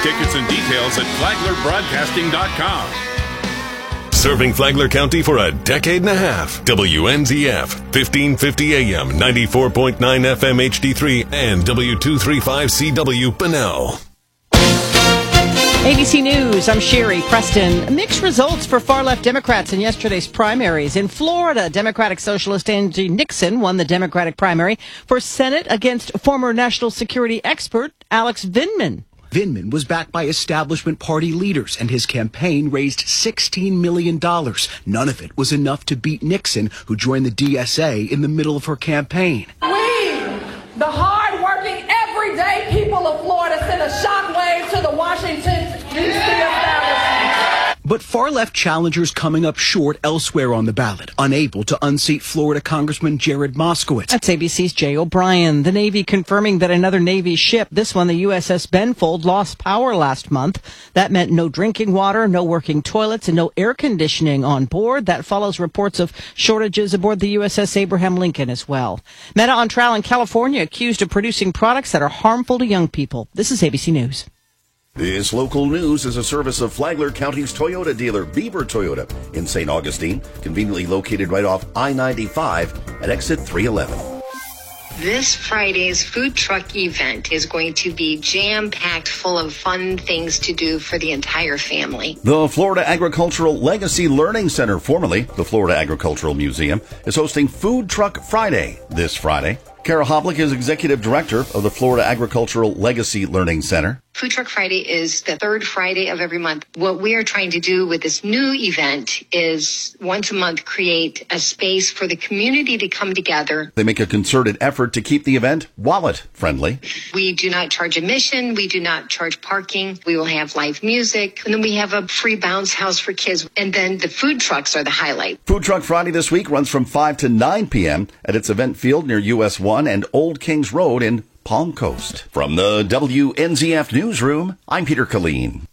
tickets and details at FlaglerBroadcasting.com. Serving Flagler County for a decade and a half. WNZF, 1550 AM, 94.9 FM HD3, and W235CW Bunnell. ABC News, I'm Sherry Preston. Mixed results for far-left Democrats in yesterday's primaries. In Florida, Democratic Socialist Angie Nixon won the Democratic primary for Senate against former national security expert Alex Vindman. Vindman was backed by establishment party leaders, and his campaign raised $16 million. None of it was enough to beat Nixon, who joined the DSA in the middle of her campaign. We, the hard-working, everyday people of Florida, sent a shockwave to the Washington, D.C. establishment. But far-left challengers coming up short elsewhere on the ballot, unable to unseat Florida Congressman Jared Moskowitz. That's ABC's Jay O'Brien. The Navy confirming that another Navy ship, this one the USS Benfold, lost power last month. That meant no drinking water, no working toilets, and no air conditioning on board. That follows reports of shortages aboard the USS Abraham Lincoln as well. Meta on trial in California accused of producing products that are harmful to young people. This is ABC News. This local news is a service of Flagler County's Toyota dealer, Beaver Toyota, in St. Augustine, conveniently located right off I-95 at exit 311. This Friday's food truck event is going to be jam-packed full of fun things to do for the entire family. The Florida Agricultural Legacy Learning Center, formerly the Florida Agricultural Museum, is hosting Food Truck Friday this Friday. Kara Hoblick is executive director of the Florida Agricultural Legacy Learning Center. Food Truck Friday is the third Friday of every month. What we are trying to do with this new event is once a month create a space for the community to come together. They make a concerted effort to keep the event wallet-friendly. We do not charge admission. We do not charge parking. We will have live music. And then we have a free bounce house for kids. And then the food trucks are the highlight. Food Truck Friday this week runs from 5 to 9 p.m. at its event field near US 1 and Old Kings Road in Palm Coast. From the WNZF Newsroom, I'm Peter Killeen.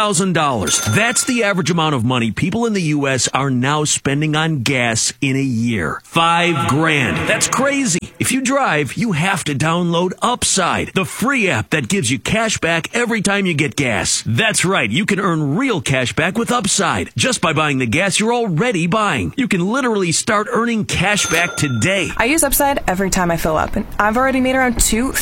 $5,000. That's the average amount of money people in the U.S. are now spending on gas in a year. $5,000. That's crazy. If you drive, you have to download Upside, the free app that gives you cash back every time you get gas. That's right. You can earn real cash back with Upside just by buying the gas you're already buying. You can literally start earning cash back today. I use Upside every time I fill up, and I've already made around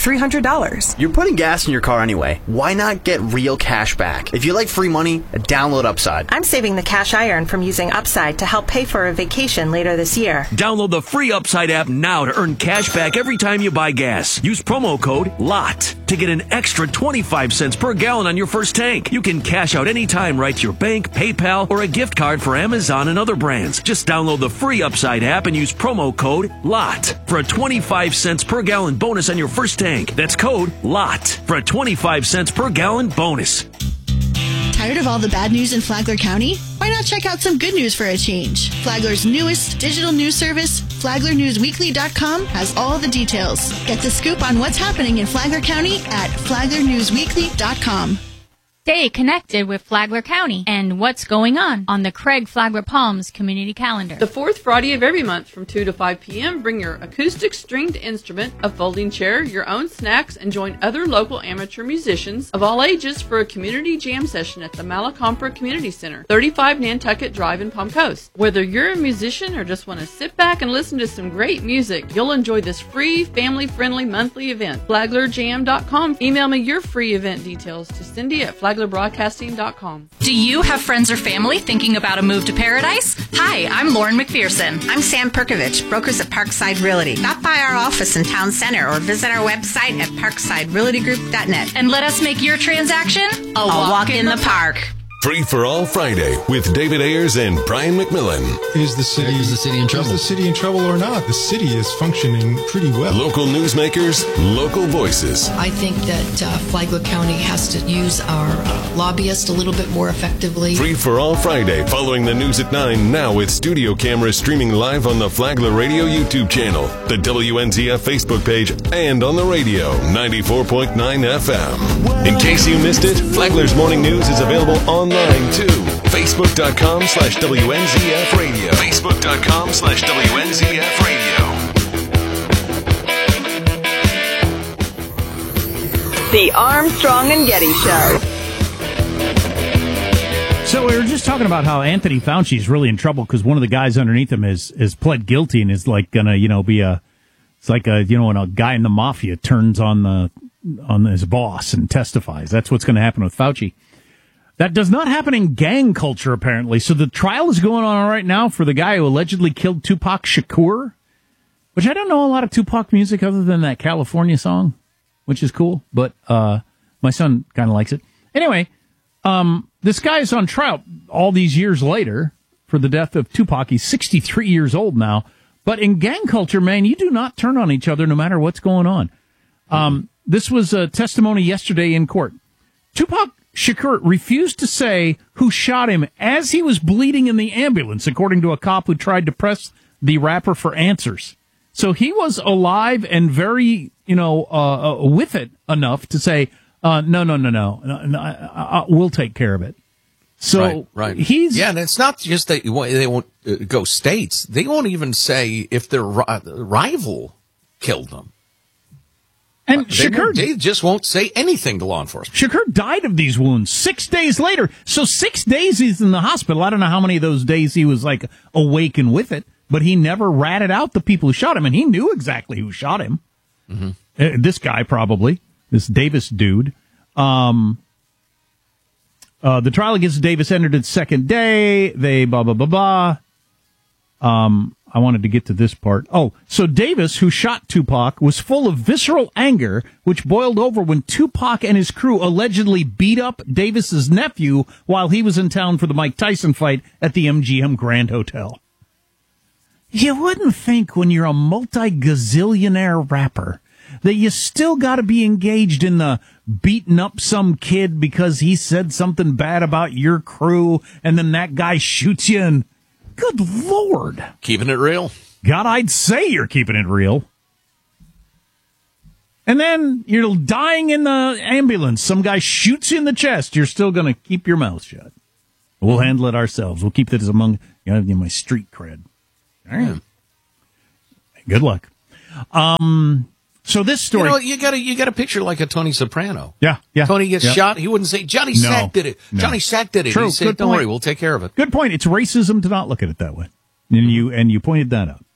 $300. You're putting gas in your car anyway. Why not get real cash back? If you like free money, download Upside. I'm saving the cash I earn from using Upside to help pay for a vacation later this year. Download the free Upside app now to earn cash back every time you buy gas. Use promo code LOT to get an extra 25 cents per gallon on your first tank. You can cash out anytime right to your bank, PayPal, or a gift card for Amazon and other brands. Just download the free Upside app and use promo code LOT for a 25 cents per gallon bonus on your first tank. That's code LOT for a 25 cents per gallon bonus. Tired of all the bad news in Flagler County? Why not check out some good news for a change? Flagler's newest digital news service, FlaglerNewsWeekly.com, has all the details. Get the scoop on what's happening in Flagler County at FlaglerNewsWeekly.com. Stay connected with Flagler County and what's going on the Craig Flagler Palms community calendar. The fourth Friday of every month from 2 to 5 p.m., bring your acoustic stringed instrument, a folding chair, your own snacks, and join other local amateur musicians of all ages for a community jam session at the Malacompra Community Center, 35 Nantucket Drive in Palm Coast. Whether you're a musician or just want to sit back and listen to some great music, you'll enjoy this free, family-friendly monthly event. FlaglerJam.com. Email me your free event details to Cindy at FlaglerBroadcasting.com. Do you have friends or family thinking about a move to paradise? Hi, I'm Lauren McPherson. I'm Sam Perkovich, brokers at Parkside Realty. Stop by our office in Town Center or visit our website at parksiderealtygroup.net. And let us make your transaction a walk in the park. Free for All Friday with David Ayers and Brian McMillan. Is the city in trouble? Is the city in trouble or not? The city is functioning pretty well. Local newsmakers, local voices. I think that Flagler County has to use our lobbyists a little bit more effectively. Free for All Friday, following the news at 9, now with studio cameras streaming live on the Flagler Radio YouTube channel, the WNZF Facebook page, and on the radio, 94.9 FM. In case you missed it, Flagler's Morning News is available online too. Facebook.com/WNZF Radio. Facebook.com/WNZF Radio. The Armstrong and Getty Show. So we were just talking about how Anthony Fauci is really in trouble because one of the guys underneath him is pled guilty and is like gonna, be it's like when a guy in the mafia turns on his boss and testifies. That's what's going to happen with Fauci. That does not happen in gang culture, apparently. So the trial is going on right now for the guy who allegedly killed Tupac Shakur, which I don't know a lot of Tupac music other than that California song, which is cool, but my son kind of likes it. Anyway, this guy is on trial all these years later for the death of Tupac. He's 63 years old now. But in gang culture, man, you do not turn on each other no matter what's going on. This was a testimony yesterday in court. Tupac Shakur refused to say who shot him as he was bleeding in the ambulance, according to a cop who tried to press the rapper for answers. So he was alive and very, with it enough to say, no, we'll take care of it. So right. And it's not just that they won't go states. They won't even say if their rival killed them. And they just won't say anything to law enforcement. Shakur died of these wounds 6 days later. So 6 days he's in the hospital. I don't know how many of those days he was awake and with it, but he never ratted out the people who shot him, and he knew exactly who shot him. Mm-hmm. This guy probably, this Davis dude. The trial against Davis entered its second day. I wanted to get to this part. So Davis, who shot Tupac, was full of visceral anger, which boiled over when Tupac and his crew allegedly beat up Davis's nephew while he was in town for the Mike Tyson fight at the MGM Grand Hotel. You wouldn't think when you're a multi-gazillionaire rapper that you still got to be engaged in the beating up some kid because he said something bad about your crew, and then that guy shoots you, and good Lord. Keeping it real. God, I'd say you're keeping it real. And then you're dying in the ambulance. Some guy shoots you in the chest. You're still going to keep your mouth shut. We'll handle it ourselves. We'll keep this among my street cred. All right. Yeah. Good luck. So this story, you got a picture like a Tony Soprano. Yeah. Tony gets shot. He wouldn't say Johnny Sack did it. No. Johnny Sack did it. True. He said, "Don't worry, we'll take care of it." Good point. It's racism to not look at it that way, and you pointed that out.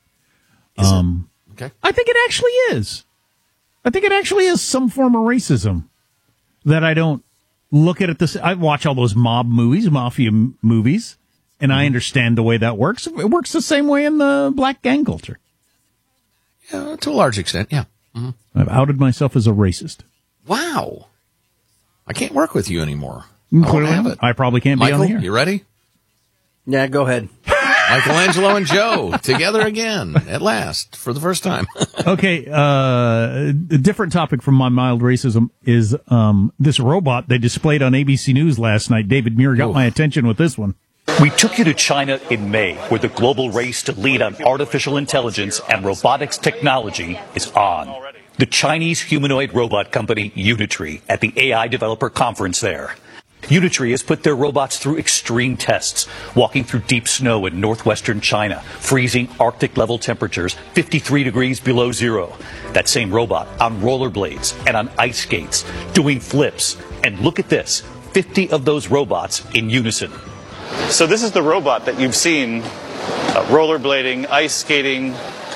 Okay. I think it actually is. I think it actually is some form of racism that I don't look at it this. I watch all those mob movies, mafia movies, and I understand the way that works. It works the same way in the black gang culture. Yeah, to a large extent, yeah. Mm-hmm. I've outed myself as a racist. Wow. I can't work with you anymore. I don't have it. I probably can't Michael, be on the air. You ready? Yeah, go ahead. Michelangelo and Joe together again at last for the first time. Okay, a different topic from my mild racism is this robot they displayed on ABC News last night. David Muir got my attention with this one. We took you to China in May, where the global race to lead on artificial intelligence and robotics technology is on. The Chinese humanoid robot company Unitree at the AI Developer Conference there. Unitree has put their robots through extreme tests, walking through deep snow in northwestern China, freezing Arctic-level temperatures 53 degrees below zero. That same robot on rollerblades and on ice skates, doing flips. And look at this, 50 of those robots in unison. So this is the robot that you've seen rollerblading, ice skating,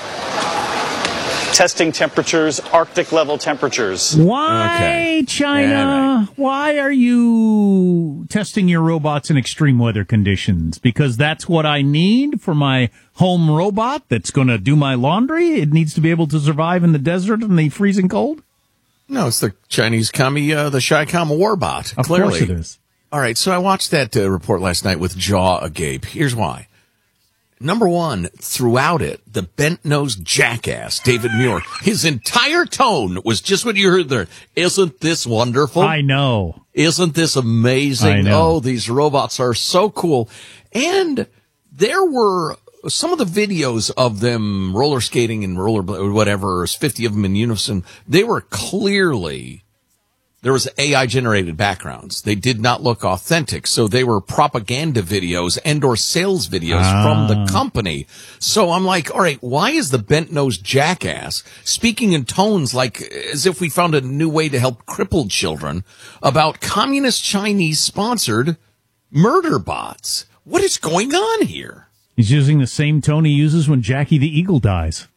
testing temperatures, Arctic level temperatures. Why, China? Yeah, right. Why are you testing your robots in extreme weather conditions? Because that's what I need for my home robot that's going to do my laundry? It needs to be able to survive in the desert and the freezing cold? No, it's the Chinese the Chi-Com Warbot. Of course it is. All right, so I watched that report last night with jaw agape. Here's why. Number one, throughout it, the bent-nosed jackass, David Muir, his entire tone was just what you heard there. Isn't this wonderful? I know. Isn't this amazing? I know. Oh, these robots are so cool. And there were some of the videos of them roller skating and whatever, 50 of them in unison. They were clearly... There was AI-generated backgrounds. They did not look authentic, so they were propaganda videos and or sales videos from the company. So I'm like, all right, why is the bent-nosed jackass speaking in tones like as if we found a new way to help crippled children about communist Chinese-sponsored murder bots. What is going on here? He's using the same tone he uses when Jackie the Eagle dies.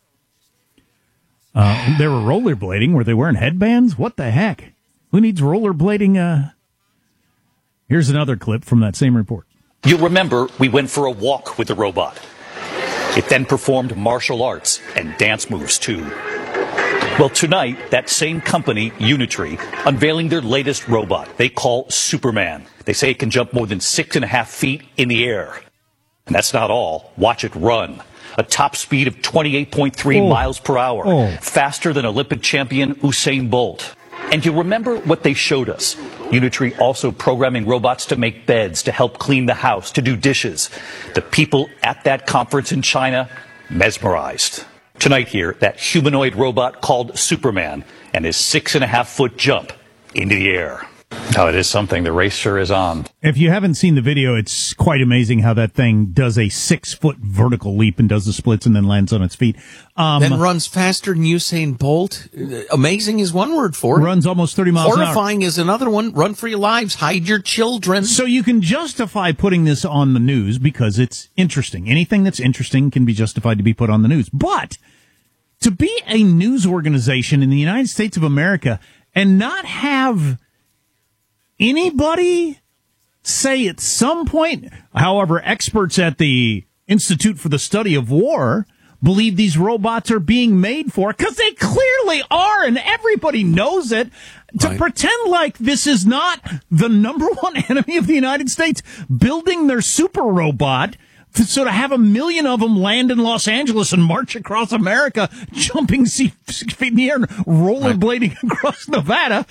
They were rollerblading. Were they wearing headbands? What the heck? Who needs rollerblading? Here's another clip from that same report. You'll remember we went for a walk with the robot. It then performed martial arts and dance moves, too. Well, tonight, that same company, Unitree, unveiling their latest robot they call Superman. They say it can jump more than 6.5 feet in the air. And that's not all. Watch it run. A top speed of 28.3 miles per hour. Faster than Olympic champion Usain Bolt. And you remember what they showed us. Unitree also programming robots to make beds, to help clean the house, to do dishes. The people at that conference in China, mesmerized. Tonight here, that humanoid robot called Superman and his 6.5-foot jump into the air. Oh, it is something. The race sure is on. If you haven't seen the video, it's quite amazing how that thing does a 6-foot vertical leap and does the splits and then lands on its feet. Then runs faster than Usain Bolt. Amazing is one word for it. Runs almost 30 miles an hour. Horrifying is another one. Run for your lives. Hide your children. So you can justify putting this on the news because it's interesting. Anything that's interesting can be justified to be put on the news. But to be a news organization in the United States of America and not have anybody say at some point, however, experts at the Institute for the Study of War believe these robots are being made for, because they clearly are, and everybody knows it, to pretend like this is not the number one enemy of the United States, building their super robot to sort of have 1 million of them land in Los Angeles and march across America, jumping 6 feet in the air and rollerblading across Nevada.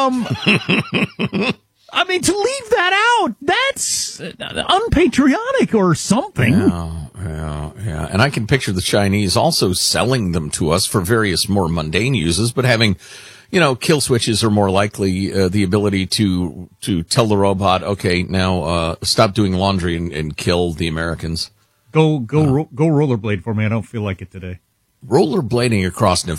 I mean, to leave that out, that's unpatriotic or something. Yeah. And I can picture the Chinese also selling them to us for various more mundane uses, but having, kill switches are more likely the ability to tell the robot, okay, now stop doing laundry and kill the Americans. Go rollerblade for me. I don't feel like it today. Rollerblading across Nevada.